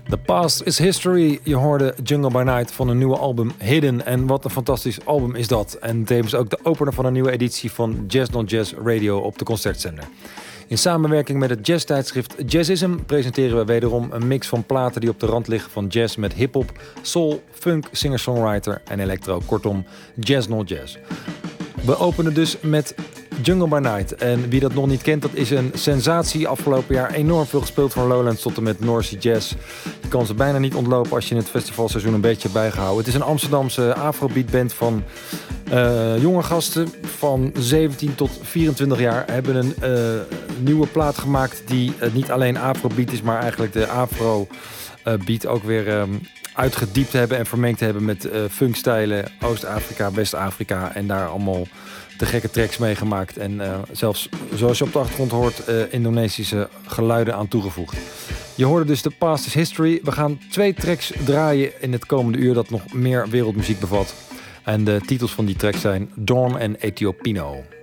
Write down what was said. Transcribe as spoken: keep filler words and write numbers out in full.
The Past is History. Je hoorde Jungle by Night van een nieuwe album Hidden. En wat een fantastisch album is dat. En tevens ook de opener van een nieuwe editie van Jazz Non Jazz Radio op de Concertzender. In samenwerking met het jazztijdschrift Jazzism presenteren we wederom een mix van platen die op de rand liggen van jazz met hip-hop, soul, funk, singer-songwriter en electro. Kortom, Jazz Non Jazz. We openen dus met Jungle by Night. En wie dat nog niet kent, dat is een sensatie. Afgelopen jaar enorm veel gespeeld van Lowlands tot en met North Sea Jazz. Je kan ze bijna niet ontlopen als je in het festivalseizoen een beetje hebt bijgehouden. Het is een Amsterdamse afrobeatband van uh, jonge gasten van zeventien tot vierentwintig jaar. Hebben een uh, nieuwe plaat gemaakt die uh, niet alleen afrobeat is, maar eigenlijk de afrobeat uh, ook weer um, uitgediept hebben en vermengd hebben met uh, funkstijlen, Oost-Afrika, West-Afrika en daar allemaal de gekke tracks meegemaakt. En uh, zelfs, zoals je op de achtergrond hoort, uh, Indonesische geluiden aan toegevoegd. Je hoorde dus The Past is History. We gaan twee tracks draaien in het komende uur dat nog meer wereldmuziek bevat. En de titels van die tracks zijn Dawn en Ethiopiano.